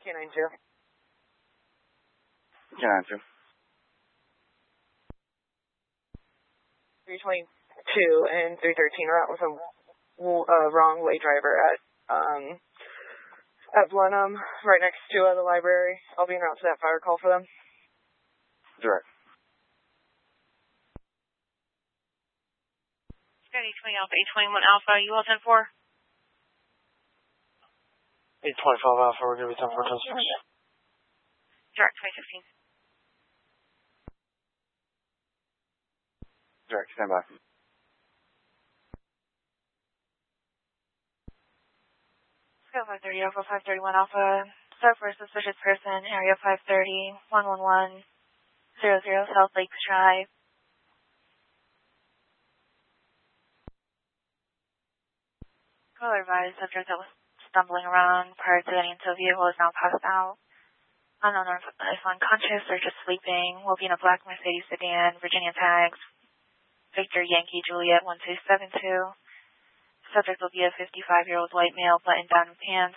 Canine 2. Canine 2. 322 and 313 are out with a wrong way driver at Blenheim, right next to the library. I'll be en route to that fire call for them. Direct. Scotty 20 Alpha, 821 Alpha, you all 10-4? 825 Alpha, we're going to be 10-4, 10-6. Direct, 2016. Direct, stand by. Scale 530 Alpha, 531 Alpha, start for a suspicious person, area 530, 111, 00, South Lakes Drive. Caller advised subject that was stumbling around prior to getting into a vehicle is now passed out. Unknown if unconscious or just sleeping. Will be in a black Mercedes sedan, Virginia tags, Victor Yankee Juliet 1272. Subject will be a 55-year-old white male, button-down pants.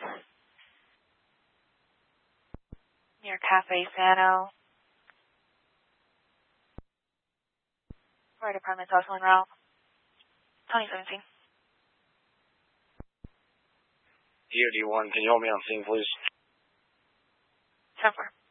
Near Cafe Sano. Fire department's also en route. 2017. DOD 1, can you hold me on scene, please? 10-4.